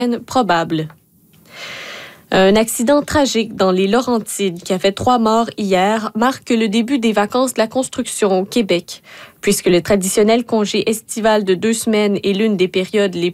probable. Un accident tragique dans les Laurentides qui a fait 3 morts hier marque le début des vacances de la construction au Québec. Puisque le traditionnel congé estival de 2 semaines est l'une des périodes les